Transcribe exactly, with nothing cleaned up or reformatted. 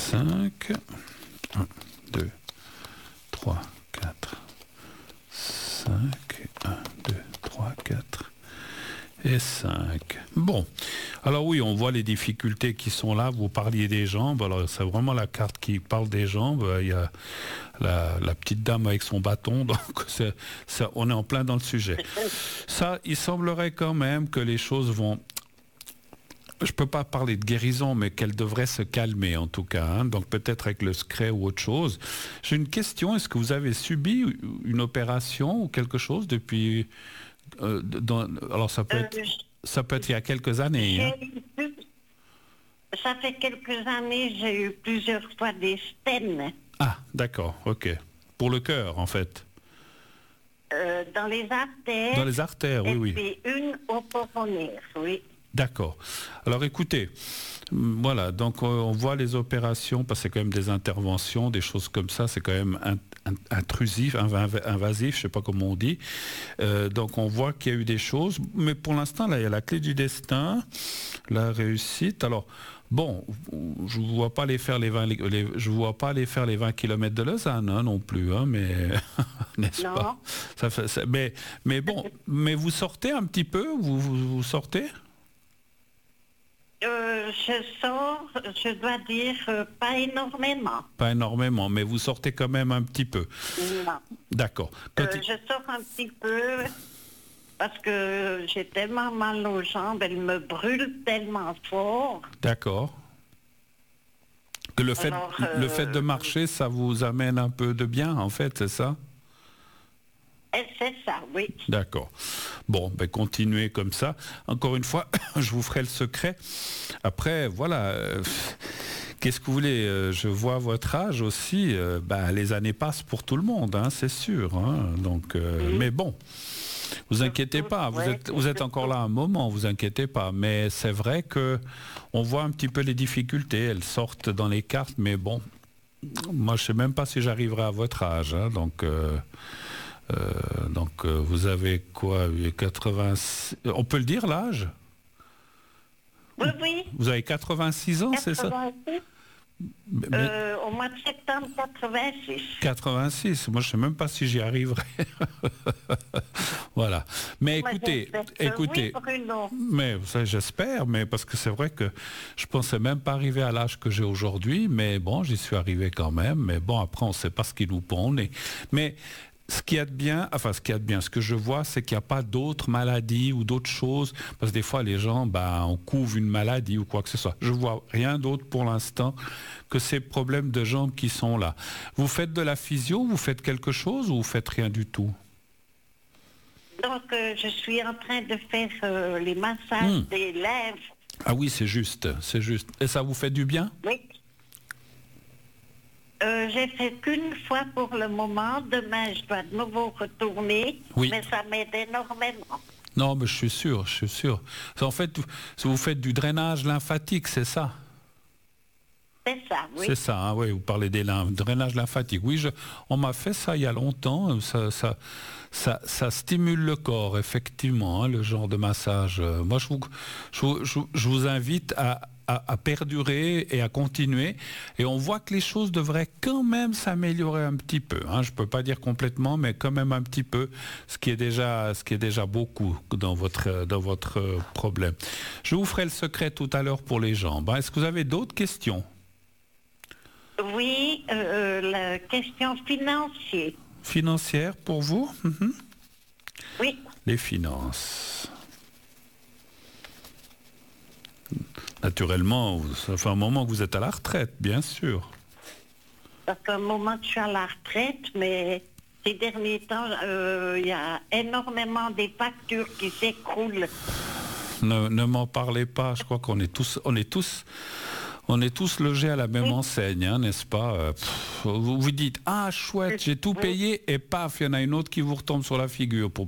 cinq. un, deux, trois, quatre, cinq. un, deux, trois, quatre et cinq. Bon. Alors oui, on voit les difficultés qui sont là. Vous parliez des jambes. Alors c'est vraiment la carte qui parle des jambes. Il y a la, la petite dame avec son bâton. Donc c'est, c'est, on est en plein dans le sujet. Ça, il semblerait quand même que les choses vont... Je ne peux pas parler de guérison, mais qu'elle devrait se calmer en tout cas. Hein. Donc peut-être avec le secret ou autre chose. J'ai une question. Est-ce que vous avez subi une opération ou quelque chose depuis... Euh, dans, alors ça peut, être, euh, ça peut être il y a quelques années. Hein. Eu, ça fait quelques années, j'ai eu plusieurs fois des stènes. Ah, d'accord, ok. Pour le cœur, en fait. Euh, dans les artères. Dans les artères, oui, oui. Et puis une au pulmonaire, oui. D'accord. Alors écoutez, voilà, donc on voit les opérations, parce que c'est quand même des interventions, des choses comme ça, c'est quand même intrusif, invasif, je ne sais pas comment on dit. Euh, donc on voit qu'il y a eu des choses, mais pour l'instant, là, il y a la clé du destin, la réussite. Alors, bon, je ne vois pas aller faire les vingt, les, je vois pas aller faire les vingt kilomètres de Lausanne hein, non plus, hein, mais n'est-ce non. pas ça fait, ça, mais, mais bon, mais vous sortez un petit peu, vous, vous, vous sortez Euh, je sors, je dois dire, euh, pas énormément. Pas énormément, mais vous sortez quand même un petit peu. Non. D'accord. Euh, il... Je sors un petit peu parce que j'ai tellement mal aux jambes, elles me brûlent tellement fort. D'accord. Que le fait, Alors, euh... le fait de marcher, ça vous amène un peu de bien, en fait, c'est ça ? C'est ça, oui. D'accord. Bon, ben continuez comme ça. Encore une fois, je vous ferai le secret. Après, voilà. Euh, qu'est-ce que vous voulez euh, Je vois votre âge aussi. Euh, ben, les années passent pour tout le monde, hein, c'est sûr. Hein, donc, euh, oui. Mais bon, vous inquiétez pas. Vous êtes, vous êtes encore là un moment. Vous inquiétez pas. Mais c'est vrai que on voit un petit peu les difficultés. Elles sortent dans les cartes, mais bon, moi, je sais même pas si j'arriverai à votre âge. Hein, donc. Euh, Euh, donc euh, vous avez quoi quatre-vingts on peut le dire l'âge? Oui, oui. Vous avez quatre-vingt-six ans, c'est ça? Mais, euh, au mois de septembre quatre-vingt-six. quatre-vingt-six, moi je sais même pas si j'y arriverai. Voilà. Mais moi, écoutez, écoutez, oui, mais ça j'espère, mais parce que c'est vrai que je pensais même pas arriver à l'âge que j'ai aujourd'hui, mais bon, j'y suis arrivé quand même. Mais bon, après on sait pas ce qui nous pond. Mais ce qu'il y a de bien, enfin ce qu'il y a de bien, ce que je vois, c'est qu'il n'y a pas d'autres maladies ou d'autres choses, parce que des fois les gens, bah, on couvre une maladie ou quoi que ce soit. Je vois rien d'autre pour l'instant que ces problèmes de jambes qui sont là. Vous faites de la physio, vous faites quelque chose ou vous faites rien du tout? Donc euh, je suis en train de faire euh, les massages mmh. des lèvres. Ah oui, c'est juste, c'est juste. Et ça vous fait du bien? Oui. Euh, j'ai fait qu'une fois pour le moment. Demain, je dois de nouveau retourner. Oui. Mais ça m'aide énormément. Non, mais je suis sûr, je suis sûr. En fait, vous faites du drainage lymphatique, c'est ça? C'est ça, oui. C'est ça, hein, oui, vous parlez des lymphes, drainage lymphatique. Oui, je, on m'a fait ça il y a longtemps. Ça, ça, ça, ça stimule le corps, effectivement, hein, le genre de massage. Moi, je vous, je, je, je vous invite à... À, à perdurer et à continuer. Et on voit que les choses devraient quand même s'améliorer un petit peu. Hein. Je ne peux pas dire complètement, mais quand même un petit peu, ce qui est déjà, ce qui est déjà beaucoup dans votre, dans votre problème. Je vous ferai le secret tout à l'heure pour les jambes. Hein. Est-ce que vous avez d'autres questions? Oui, euh, la question financière. Financière pour vous? Mm-hmm. Oui. Les finances. Naturellement, ça fait un moment que vous êtes à la retraite, bien sûr. Ça fait un moment que je suis à la retraite, mais ces derniers temps, il euh, y a énormément des factures qui s'écroulent. Ne, ne m'en parlez pas, je crois qu'on est tous, on est tous, on est tous logés à la même oui. enseigne, hein, n'est-ce pas? Pff, vous vous dites, ah chouette, j'ai tout oui. payé, et paf, il y en a une autre qui vous retombe sur la figure pour